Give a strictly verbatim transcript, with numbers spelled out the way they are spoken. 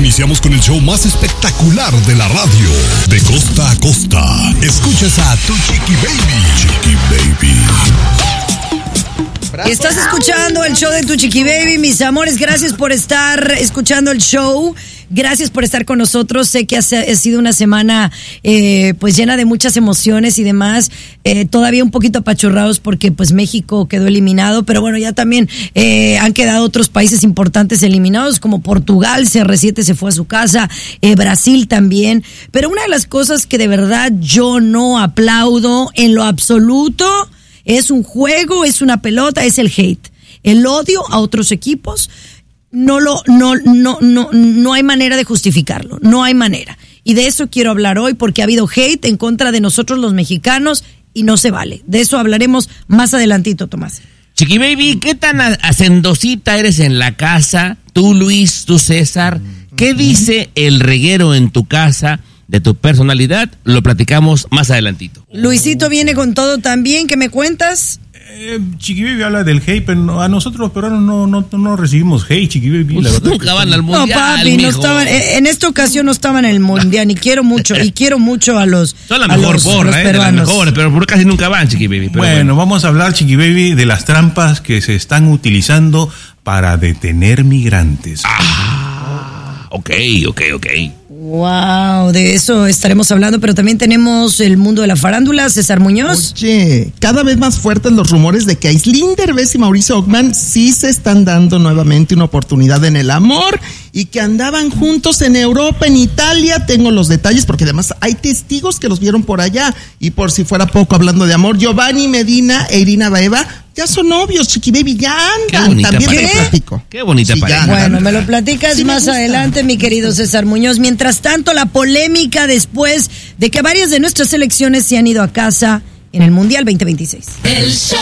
Iniciamos con el show más espectacular de la radio. De costa a costa. Escuchas a tu Chiqui Baby. Chiqui Baby. Estás escuchando el show de tu Chiqui Baby, mis amores. Gracias por estar escuchando el show. Gracias por estar con nosotros. Sé que ha sido una semana eh, pues llena de muchas emociones y demás. Eh, todavía un poquito apachurrados porque pues México quedó eliminado, pero bueno, ya también eh, han quedado otros países importantes eliminados, como Portugal, C R siete se fue a su casa, eh, Brasil también. Pero una de las cosas que de verdad yo no aplaudo en lo absoluto es un juego, es una pelota, es el hate, el odio a otros equipos. No lo, no, no, no, no hay manera de justificarlo, no hay manera. Y de eso quiero hablar hoy porque ha habido hate en contra de nosotros los mexicanos y no se vale. De eso hablaremos más adelantito, Tomás. Chiqui Baby, ¿qué tan hacendosita eres en la casa? Tú, Luis, tú, César. ¿Qué dice el reguero en tu casa de tu personalidad? Lo platicamos más adelantito. Luisito viene con todo también. ¿Qué me cuentas? Eh, Chiqui Baby habla del hate, pero no, a nosotros los peruanos no, no, no recibimos hate, Chiqui Baby. Pues la verdad nunca van al mundial. No, papi, no estaban, en esta ocasión no estaban en el mundial, y quiero mucho, y quiero mucho a los Son la mejor los, porra, los eh, de las mejores, pero por casi nunca van, Chiqui Baby. Pero bueno, bueno, vamos a hablar, Chiqui Baby, de las trampas que se están utilizando para detener migrantes. Ah, ok, ok, ok. Wow, de eso estaremos hablando, pero también tenemos el mundo de la farándula. César Muñoz. Oye, cada vez más fuertes los rumores de que Aislinn Derbez y Mauricio Ockman sí se están dando nuevamente una oportunidad en el amor y que andaban juntos en Europa, en Italia. Tengo los detalles porque además hay testigos que los vieron por allá. Y por si fuera poco, hablando de amor, Giovanni Medina e Irina Baeva ya son novios, Chiqui Baby, ya andan. También pareja. te platico. Qué bonita Sí, pareja. Bueno, me lo platicas Sí, me más gusta. adelante, mi querido César Muñoz. Mientras tanto, la polémica después de que varias de nuestras selecciones se han ido a casa en el Mundial veinte veintiséis. El show